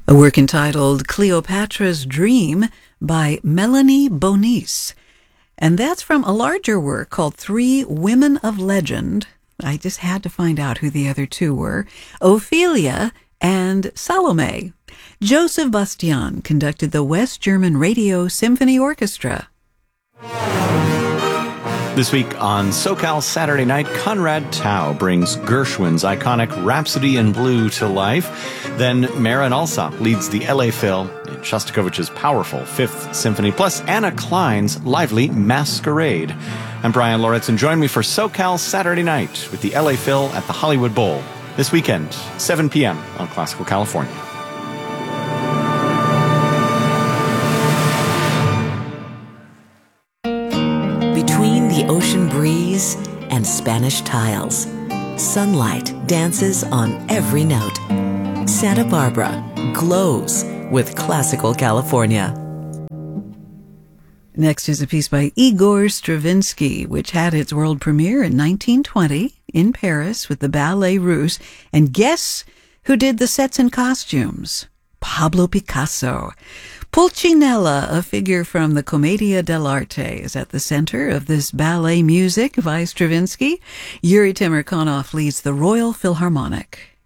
A work entitled Cleopatra's Dream by Melanie Bonis. And that's from a larger work called Three Women of Legend. I just had to find out who the other two were. Ophelia and Salome. Joseph Bastian conducted the West German Radio Symphony Orchestra. This week on SoCal Saturday Night, Conrad Tao brings Gershwin's iconic Rhapsody in Blue to life. Then Marin Alsop leads the LA Phil in Shostakovich's powerful Fifth Symphony, plus Anna Klein's lively Masquerade. I'm Brian Loritz, and join me for SoCal Saturday Night with the LA Phil at the Hollywood Bowl this weekend, 7 p.m. on Classical California. Between the ocean breeze and Spanish tiles, sunlight dances on every note. Santa Barbara glows with Classical California. Next is a piece by Igor Stravinsky, which had its world premiere in 1920 in Paris with the Ballet Russe. And guess who did the sets and costumes? Pablo Picasso. Pulcinella, a figure from the Commedia dell'arte, is at the center of this ballet music by Stravinsky. Yuri Temirkanov leads the Royal Philharmonic.